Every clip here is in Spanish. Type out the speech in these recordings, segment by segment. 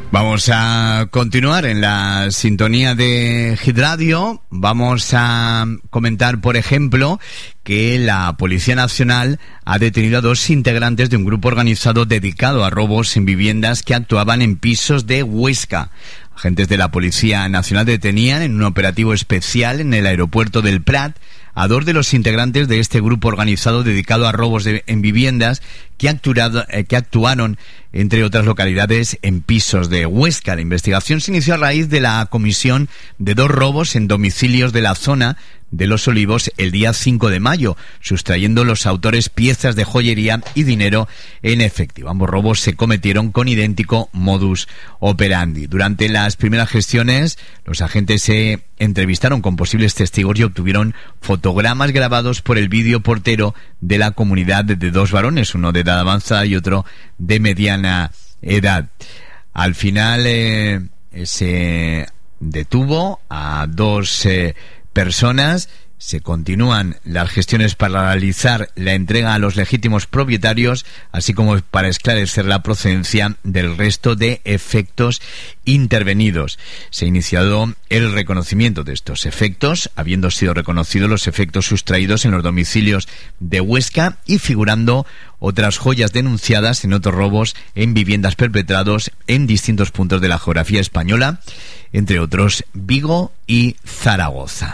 Vamos a continuar en la sintonía de Hit Radio. Vamos a comentar, por ejemplo, que la Policía Nacional ha detenido a 2 integrantes de un grupo organizado dedicado a robos en viviendas que actuaban en pisos de Huesca. Agentes de la Policía Nacional detenían en un operativo especial en el aeropuerto del Prat a 2 de los integrantes de este grupo organizado dedicado a robos en viviendas que actuaron, entre otras localidades, en pisos de Huesca. La investigación se inició a raíz de la comisión de 2 robos en domicilios de la zona de Los Olivos el día 5 de mayo, sustrayendo los autores piezas de joyería y dinero en efectivo. Ambos robos se cometieron con idéntico modus operandi. Durante las primeras gestiones, los agentes se entrevistaron con posibles testigos y obtuvieron fotogramas grabados por el videoportero de la comunidad de 2 varones, uno de edad avanzada y otro de mediana edad. Al final se detuvo a 2 personas. Se continúan las gestiones para realizar la entrega a los legítimos propietarios, así como para esclarecer la procedencia del resto de efectos intervenidos. Se ha iniciado el reconocimiento de estos efectos, habiendo sido reconocidos los efectos sustraídos en los domicilios de Huesca y figurando otras joyas denunciadas en otros robos en viviendas perpetrados en distintos puntos de la geografía española, entre otros Vigo y Zaragoza.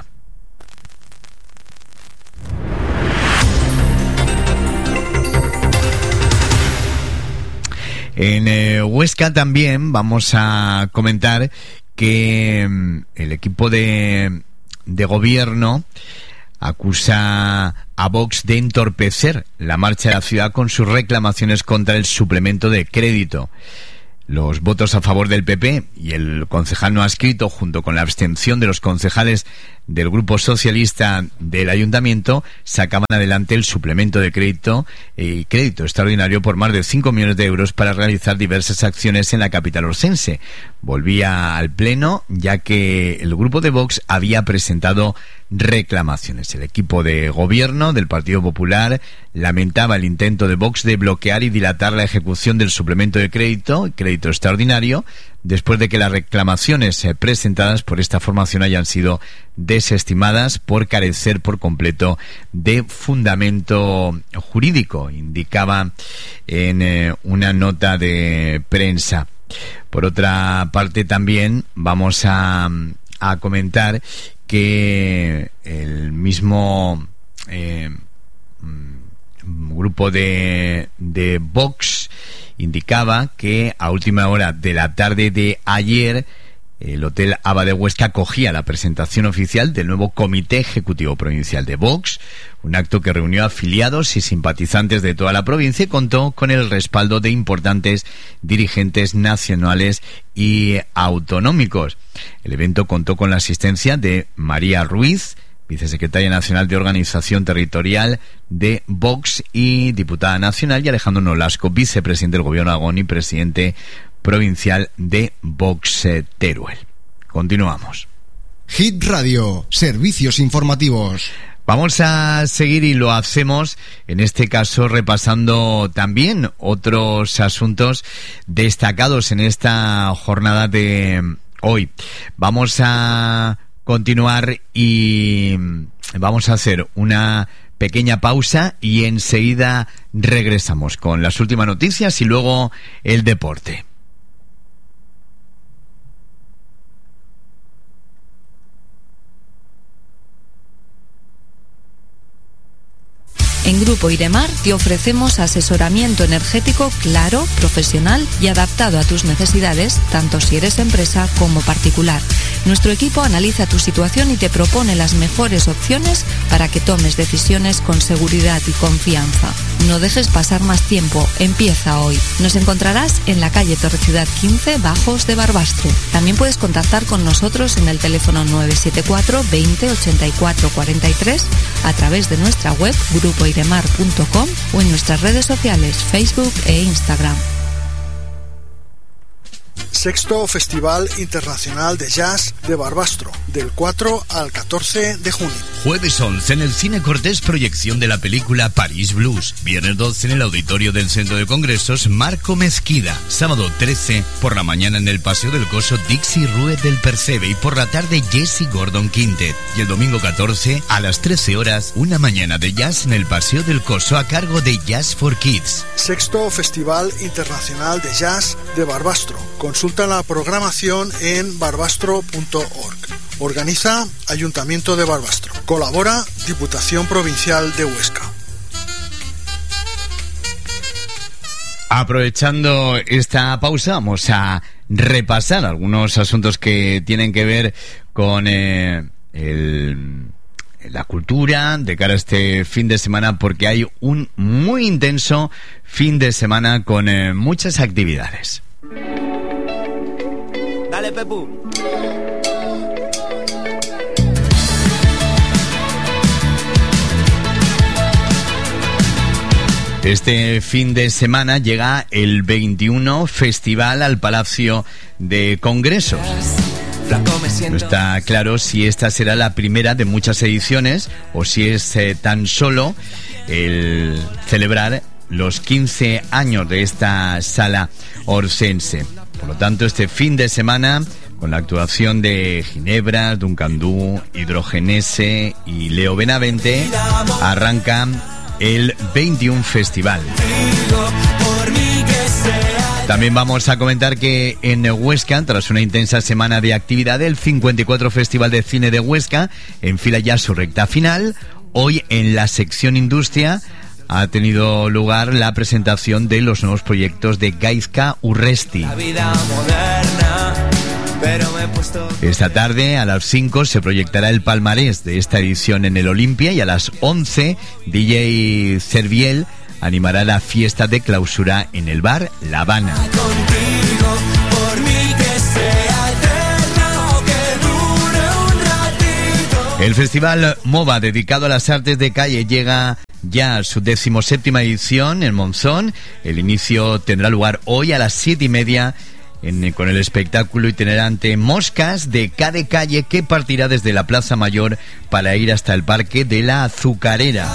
En Huesca también vamos a comentar que el equipo de gobierno acusa a Vox de entorpecer la marcha de la ciudad con sus reclamaciones contra el suplemento de crédito. Los votos a favor del PP y el concejal no adscrito, junto con la abstención de los concejales del Grupo Socialista del Ayuntamiento, sacaban adelante el suplemento de crédito y crédito extraordinario por más de 5 millones de euros para realizar diversas acciones en la capital orcense. Volvía al Pleno, ya que el grupo de Vox había presentado reclamaciones. El equipo de gobierno del Partido Popular lamentaba el intento de Vox de bloquear y dilatar la ejecución del suplemento de crédito extraordinario, después de que las reclamaciones presentadas por esta formación hayan sido desestimadas por carecer por completo de fundamento jurídico, indicaba en una nota de prensa. Por otra parte, también vamos a comentar que el mismo grupo de Vox indicaba que a última hora de la tarde de ayer el Hotel Aba de Huesca acogía la presentación oficial del nuevo Comité Ejecutivo Provincial de Vox, un acto que reunió afiliados y simpatizantes de toda la provincia y contó con el respaldo de importantes dirigentes nacionales y autonómicos. El evento contó con la asistencia de María Ruiz, vicesecretaria nacional de Organización Territorial de Vox y diputada nacional, y Alejandro Nolasco, vicepresidente del Gobierno de Aragón y presidente provincial de Vox Teruel. Continuamos. Hit Radio, servicios informativos. Vamos a seguir y lo hacemos, en este caso, repasando también otros asuntos destacados en esta jornada de hoy. Vamos a continuar y vamos a hacer una pequeña pausa y enseguida regresamos con las últimas noticias y luego el deporte. En Grupo Iremar te ofrecemos asesoramiento energético claro, profesional y adaptado a tus necesidades, tanto si eres empresa como particular. Nuestro equipo analiza tu situación y te propone las mejores opciones para que tomes decisiones con seguridad y confianza. No dejes pasar más tiempo, empieza hoy. Nos encontrarás en la calle Torreciudad 15, Bajos de Barbastro. También puedes contactar con nosotros en el teléfono 974 20 84 43, a través de nuestra web grupoiremar.com o en nuestras redes sociales Facebook e Instagram. Sexto Festival Internacional de Jazz de Barbastro, del 4 al 14 de junio. Jueves 11 en el Cine Cortés, proyección de la película París Blues. Viernes 12 en el auditorio del Centro de Congresos Marco Mezquida. Sábado 13 por la mañana en el Paseo del Coso Dixie Rued del Percebe y por la tarde Jesse Gordon Quintet. Y el domingo 14 a las 13 horas una mañana de jazz en el Paseo del Coso a cargo de Jazz for Kids. Sexto Festival Internacional de Jazz de Barbastro. Consulta la programación en barbastro.org. Organiza Ayuntamiento de Barbastro. Colabora Diputación Provincial de Huesca. Aprovechando esta pausa, vamos a repasar algunos asuntos que tienen que ver con la cultura de cara a este fin de semana, porque hay un muy intenso fin de semana con muchas actividades. Dale, Pepu. Este fin de semana llega el 21 Festival al Palacio de Congresos. No está claro si esta será la primera de muchas ediciones o si es tan solo el celebrar los 15 años de esta sala orcense. Por lo tanto, este fin de semana, con la actuación de Ginebra, Duncan Du, Hidrogenese y Leo Benavente, arranca el 21 Festival. También vamos a comentar que en Huesca, tras una intensa semana de actividad, el 54 Festival de Cine de Huesca enfila ya su recta final. Hoy en la sección Industria ha tenido lugar la presentación de los nuevos proyectos de Gaizka Urresti. Esta tarde a las 5 se proyectará el palmarés de esta edición en el Olimpia y a las 11 DJ Serviel animará la fiesta de clausura en el bar La Habana. El Festival MOVA, dedicado a las artes de calle, llega ya a su 17ª edición en Monzón. El inicio tendrá lugar hoy a las 7:30 con el espectáculo itinerante Moscas de Cade Calle, que partirá desde la Plaza Mayor para ir hasta el Parque de la Azucarera.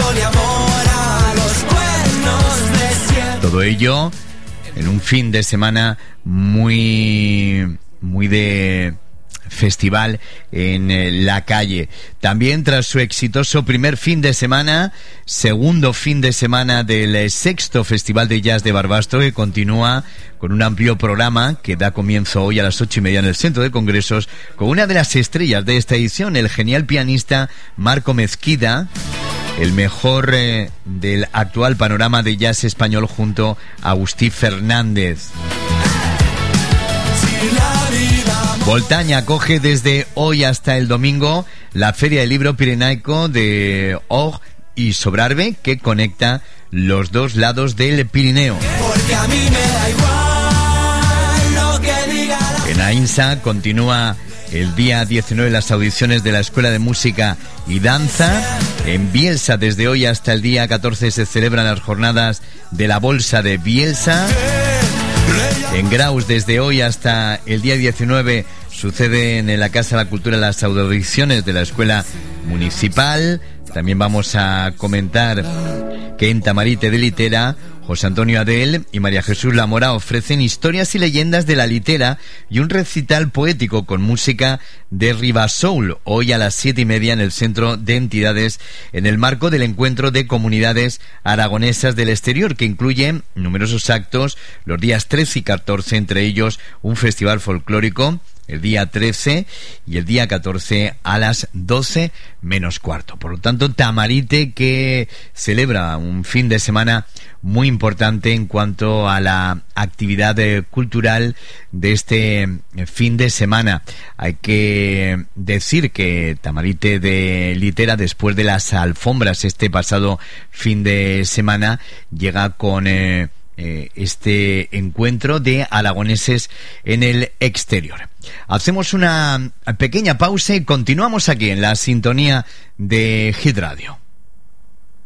Todo ello en un fin de semana muy de festival en la calle. También tras su exitoso primer fin de semana, segundo fin de semana del sexto Festival de Jazz de Barbastro, que continúa con un amplio programa que da comienzo hoy a las 8:30 en el Centro de Congresos, con una de las estrellas de esta edición, el genial pianista Marco Mezquida, el mejor del actual panorama de jazz español, junto a Agustí Fernández. Voltaña acoge desde hoy hasta el domingo la Feria del Libro Pirenaico de Og y Sobrarbe, que conecta los dos lados del Pirineo. En Ainsa continúa el día 19 las audiciones de la Escuela de Música y Danza. En Bielsa desde hoy hasta el día 14 se celebran las jornadas de la Bolsa de Bielsa. En Graus desde hoy hasta el día 19 suceden en la Casa de la Cultura las audiciones de la Escuela Municipal. También vamos a comentar que en Tamarite de Litera, José Antonio Adel y María Jesús Lamora ofrecen historias y leyendas de la litera y un recital poético con música de Ribasoul, hoy a las 7:30 en el Centro de Entidades, en el marco del encuentro de comunidades aragonesas del exterior, que incluye numerosos actos los días 13 y 14, entre ellos un festival folclórico el día 13 y el día 14 a las 12 menos cuarto. Por lo tanto, Tamarite, que celebra un fin de semana muy importante en cuanto a la actividad cultural de este fin de semana. Hay que decir que Tamarite de Litera, después de las alfombras este pasado fin de semana, llega con este encuentro de aragoneses en el exterior. Hacemos una pequeña pausa y continuamos aquí en la sintonía de Hit Radio.